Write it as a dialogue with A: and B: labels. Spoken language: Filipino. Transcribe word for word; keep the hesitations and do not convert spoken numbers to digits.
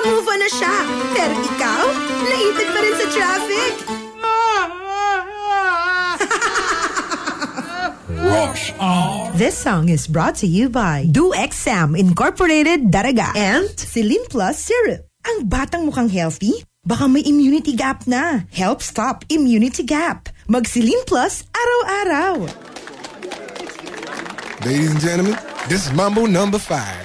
A: Naka-move on na siya. Pero ikaw, naipit pa rin sa traffic.
B: Rush Hour.
A: This song is brought to you by DoExam Incorporated Daraga and Celine Plus Syrup. Ang batang mukhang healthy, baka may immunity gap na. Help stop immunity gap. Mag Celine Plus araw-araw.
C: Ladies and gentlemen, this is Mambo number five.